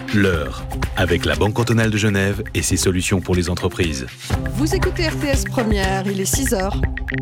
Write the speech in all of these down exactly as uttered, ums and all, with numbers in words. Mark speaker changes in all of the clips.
Speaker 1: L'heure, avec la Banque cantonale de Genève et ses solutions pour les entreprises.
Speaker 2: Vous écoutez R T S Première, il est six heures.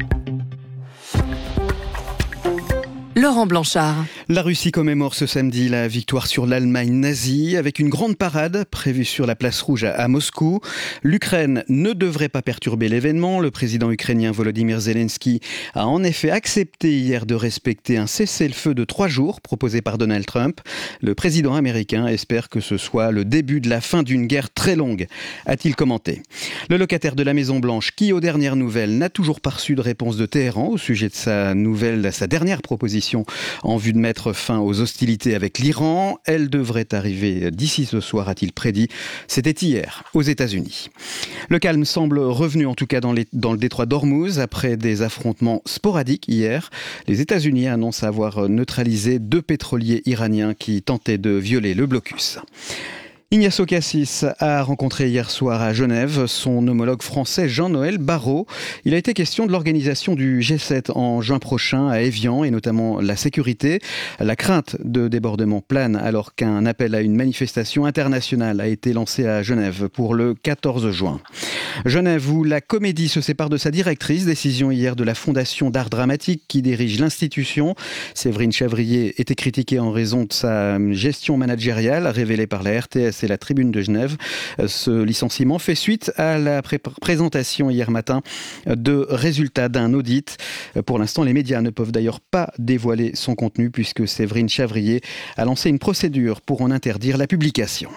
Speaker 2: Laurent Blanchard.
Speaker 3: La Russie commémore ce samedi la victoire sur l'Allemagne nazie avec une grande parade prévue sur la place rouge à, à Moscou. L'Ukraine ne devrait pas perturber l'événement. Le président ukrainien Volodymyr Zelensky a en effet accepté hier de respecter un cessez-le-feu de trois jours proposé par Donald Trump. Le président américain espère que ce soit le début de la fin d'une guerre très longue, a-t-il commenté. Le locataire de la Maison-Blanche, qui aux dernières nouvelles n'a toujours pas reçu de réponse de Téhéran au sujet de sa nouvelle, sa dernière proposition en vue de mettre fin aux hostilités avec l'Iran. Elle devrait arriver d'ici ce soir, a-t-il prédit. C'était hier, aux États-Unis. Le calme semble revenu, en tout cas dans, les, dans le détroit d'Ormuz, après des affrontements sporadiques hier. Les États-Unis annoncent avoir neutralisé deux pétroliers iraniens qui tentaient de violer le blocus. Ignacio Cassis a rencontré hier soir à Genève son homologue français Jean-Noël Barrot. Il a été question de l'organisation du G sept en juin prochain à Évian et notamment la sécurité. La crainte de débordement plane alors qu'un appel à une manifestation internationale a été lancé à Genève pour le quatorze juin. Genève où la comédie se sépare de sa directrice, décision hier de la Fondation d'art dramatique qui dirige l'institution. Séverine Chavrier était critiquée en raison de sa gestion managériale révélée par la R T S et la Tribune de Genève. Ce licenciement fait suite à la pré- présentation hier matin de résultats d'un audit. Pour l'instant, les médias ne peuvent d'ailleurs pas dévoiler son contenu puisque Séverine Chavrier a lancé une procédure pour en interdire la publication.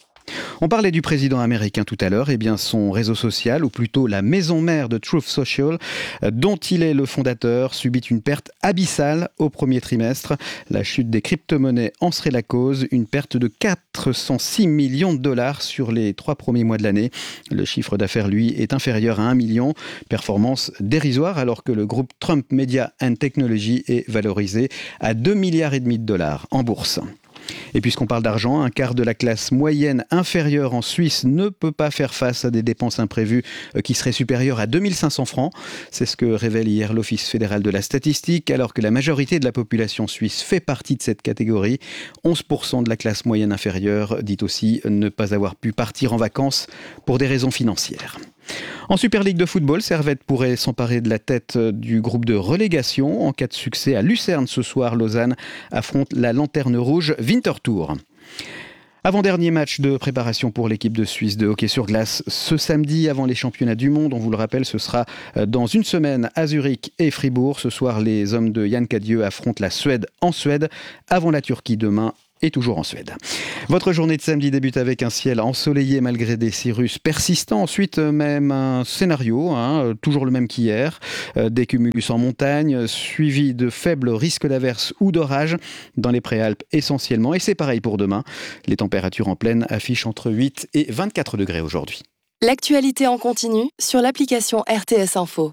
Speaker 3: On parlait du président américain tout à l'heure, et bien son réseau social, ou plutôt la maison mère de Truth Social, dont il est le fondateur, subit une perte abyssale au premier trimestre. La chute des crypto-monnaies en serait la cause, une perte de quatre cent six millions de dollars sur les trois premiers mois de l'année. Le chiffre d'affaires, lui, est inférieur à un million, performance dérisoire alors que le groupe Trump Media and Technology est valorisé à deux milliards et demi de dollars en bourse. Et puisqu'on parle d'argent, un quart de la classe moyenne inférieure en Suisse ne peut pas faire face à des dépenses imprévues qui seraient supérieures à deux mille cinq cents francs. C'est ce que révèle hier l'Office fédéral de la statistique, alors que la majorité de la population suisse fait partie de cette catégorie. onze pour cent de la classe moyenne inférieure dit aussi ne pas avoir pu partir en vacances pour des raisons financières. En Super League de football, Servette pourrait s'emparer de la tête du groupe de relégation. En cas de succès à Lucerne ce soir, Lausanne affronte la lanterne rouge Winterthur. Avant-dernier match de préparation pour l'équipe de Suisse de hockey sur glace ce samedi avant les championnats du monde. On vous le rappelle, ce sera dans une semaine à Zurich et Fribourg. Ce soir, les hommes de Yann Cadieux affrontent la Suède en Suède avant la Turquie demain. Et toujours en Suède. Votre journée de samedi débute avec un ciel ensoleillé malgré des cirrus persistants. Ensuite, même un scénario, hein, toujours le même qu'hier. Euh, des cumulus en montagne, suivi de faibles risques d'averses ou d'orages dans les préalpes essentiellement. Et c'est pareil pour demain. Les températures en pleine affichent entre huit et vingt-quatre degrés aujourd'hui.
Speaker 4: L'actualité en continu sur l'application R T S Info.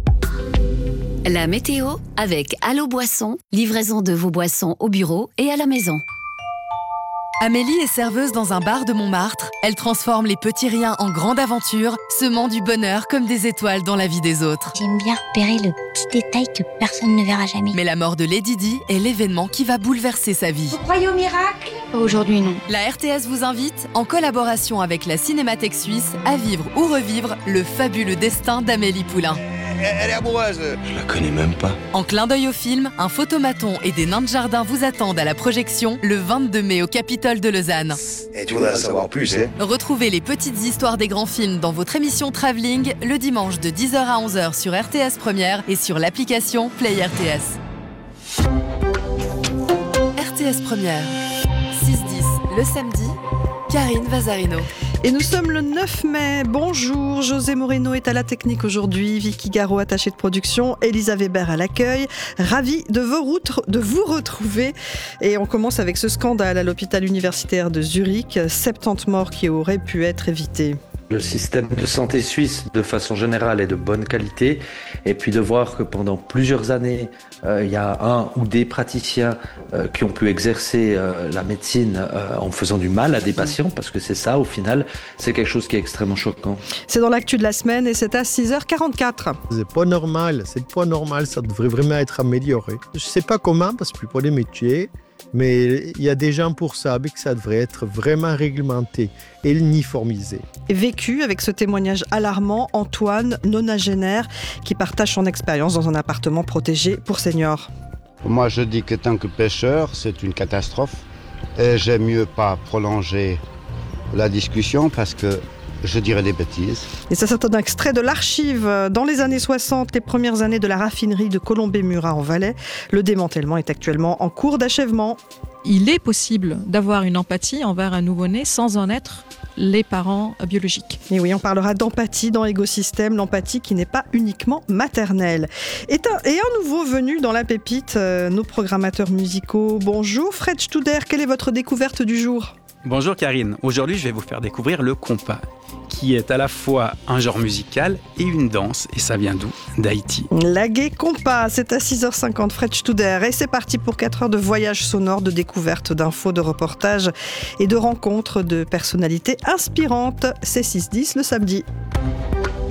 Speaker 5: La météo avec Allo Boisson, livraison de vos boissons au bureau et à la maison.
Speaker 6: Amélie est serveuse dans un bar de Montmartre. Elle transforme les petits riens en grande aventure, semant du bonheur comme des étoiles dans la vie des autres.
Speaker 7: J'aime bien repérer le petit détail que personne ne verra jamais.
Speaker 6: Mais la mort de Lady Di est l'événement qui va bouleverser sa vie.
Speaker 7: Vous croyez au miracle ? Aujourd'hui, non.
Speaker 6: La R T S vous invite, en collaboration avec la Cinémathèque Suisse, à vivre ou revivre le fabuleux destin d'Amélie Poulain.
Speaker 8: Elle est amoureuse. Je la connais même pas.
Speaker 6: En clin d'œil au film, un photomaton et des nains de jardin vous attendent à la projection le vingt-deux mai au Capitole de Lausanne.
Speaker 8: Et tu voudrais savoir plus, hein ?
Speaker 6: Retrouvez les petites histoires des grands films dans votre émission Travelling le dimanche de dix heures à onze heures sur R T S Première et sur l'application Play R T S. R T S Première, six dix le samedi, Karine Vazarino.
Speaker 2: Et nous sommes le neuf mai. Bonjour, José Moreno est à la technique aujourd'hui, Vicky Garot attachée de production, Elisa Weber à l'accueil. Ravi de vous, de vous retrouver. Et on commence avec ce scandale à l'hôpital universitaire de Zurich, soixante-dix morts qui auraient pu être évitées.
Speaker 9: Le système de santé suisse, de façon générale, est de bonne qualité. Et puis de voir que pendant plusieurs années, euh, il y a un ou des praticiens euh, qui ont pu exercer euh, la médecine euh, en faisant du mal à des patients, parce que c'est ça, au final, c'est quelque chose qui est extrêmement choquant.
Speaker 2: C'est dans l'actu de la semaine et c'est à six heures quarante-quatre.
Speaker 10: C'est pas normal, c'est pas normal, ça devrait vraiment être amélioré. Je sais pas comment, parce que pour les métiers, Mais il y a des gens pour ça, que ça devrait être vraiment réglementé et uniformisé.
Speaker 2: Vécu avec ce témoignage alarmant, Antoine, nonagénaire, qui partage son expérience dans un appartement protégé pour seniors.
Speaker 11: Moi, je dis que tant que pêcheur, c'est une catastrophe. Et j'aime mieux pas prolonger la discussion parce que je dirais des bêtises.
Speaker 2: Et ça, c'est un extrait de l'archive. Dans les années soixante, les premières années de la raffinerie de Colombey-Murat en Valais, le démantèlement est actuellement en cours d'achèvement.
Speaker 12: Il est possible d'avoir une empathie envers un nouveau-né sans en être les parents biologiques.
Speaker 2: Et oui, on parlera d'empathie dans l'écosystème, l'empathie qui n'est pas uniquement maternelle. Et un, et un nouveau venu dans la pépite, euh, nos programmateurs musicaux. Bonjour Fred Studer, quelle est votre découverte du jour ?
Speaker 13: Bonjour Karine, aujourd'hui je vais vous faire découvrir le compas, qui est à la fois un genre musical et une danse, et ça vient d'où ? D'Haïti.
Speaker 2: La Gay Compas, c'est à six heures cinquante, Fred Studer, et c'est parti pour quatre heures de voyage sonore, de découverte, d'infos, de reportages et de rencontres de personnalités inspirantes. C'est six dix le samedi.